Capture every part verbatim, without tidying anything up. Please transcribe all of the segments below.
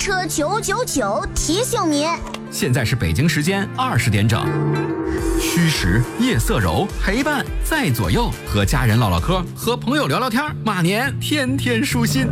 车九九九提醒你， 现在是北京时间二十点整。虚实夜色柔，陪伴在左右，和家人唠唠嗑，和朋友聊聊天，马年天天舒心。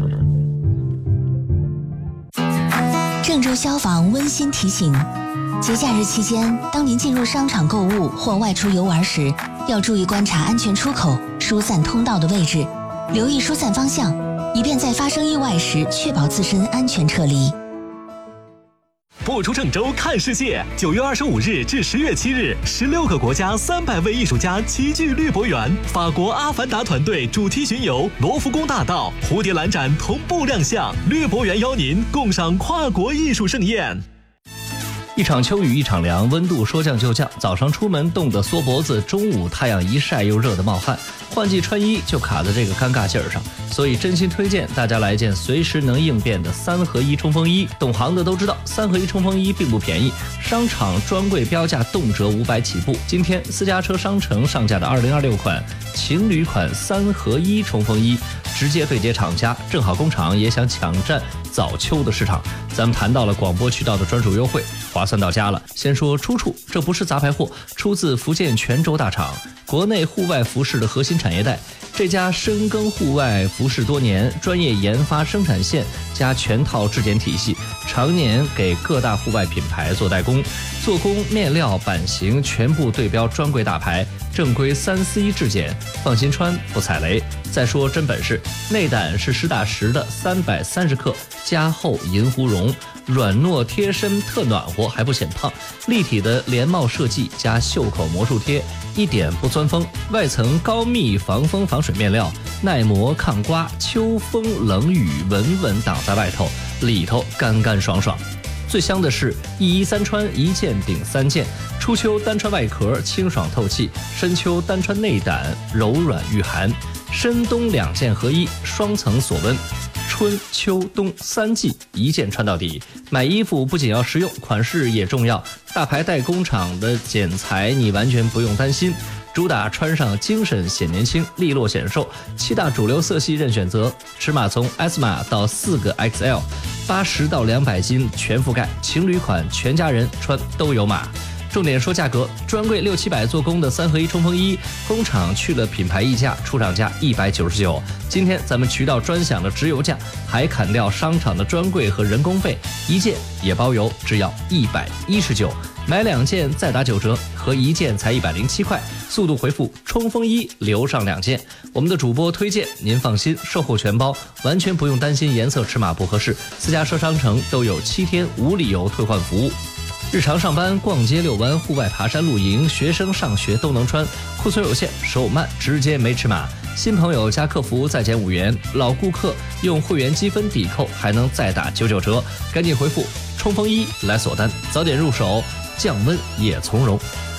郑州消防温馨提醒：节假日期间，当您进入商场购物或外出游玩时，要注意观察安全出口、疏散通道的位置，留意疏散方向，以便在发生意外时确保自身安全撤离。 不出郑州看世界，九月二十五日至十月七日，十六个国家三百位艺术家齐聚绿博园。法国阿凡达团队主题巡游罗浮宫大道、蝴蝶兰展同步亮相，绿博园邀您共赏跨国艺术盛宴。 一场秋雨一场凉，温度说降就降，早上出门冻得缩脖子，中午太阳一晒又热得冒汗，换季穿衣就卡在这个尴尬劲儿上，所以真心推荐大家来件随时能应变的三合一冲锋衣。懂行的都知道，三合一冲锋衣并不便宜，商场专柜标价动辄五百起步。今天私家车商城上架的二零二六款情侣款三合一冲锋衣，直接对接厂家，正好工厂也想抢占早秋的市场。咱们谈到了广播渠道的专属优惠，划算到家了。先说出处，这不是杂牌货，出自福建泉州大厂，国内户外服饰的核心产业带。这家深耕户外服饰多年，专业研发生产线加全套质检体系，常年给各大户外品牌做代工，做工、面料、版型全部对标专柜大牌，正规三 C 质检，放心穿不踩雷。再说真本事，内胆是实打实的三百三十克，加厚银狐绒，软糯贴身，特暖和还不显胖。立体的连帽设计加袖口魔术贴，一点不钻风。外层高密防风防水面料，耐磨抗刮，秋风冷雨稳稳挡在外头，里头干干爽爽。最香的是一衣三穿，一件顶三件。初秋单穿外壳清爽透气，深秋单穿内胆柔软御寒，深冬两件合一，双层锁温。春秋冬三季一件穿到底。买衣服不仅要实用，款式也重要。大牌代工厂的剪裁你完全不用担心，主打穿上精神显年轻，利落显瘦。七大主流色系任选择，尺码从 S 码到四个 X L， 八十到两百斤全覆盖。情侣款全家人穿都有码。重点说价格，专柜六七百做工的三合一冲锋衣，工厂去了品牌溢价，出厂价一百九十九。今天咱们渠道专享的直邮价，还砍掉商场的专柜和人工费，一件也包邮，只要一百一十九。买两件再打九折，合一件才一百零七块。速度回复冲锋衣留上两件。我们的主播推荐，您放心，售后全包，完全不用担心颜色尺码不合适。私家车商城都有七天无理由退换服务。日常上班、逛街、遛弯、户外爬山、露营，学生上学都能穿。库存有限，手慢，直接没尺码。新朋友加客服再减五元，老顾客用会员积分抵扣，还能再打九九折。赶紧回复冲锋衣来锁单，早点入手，降温也从容。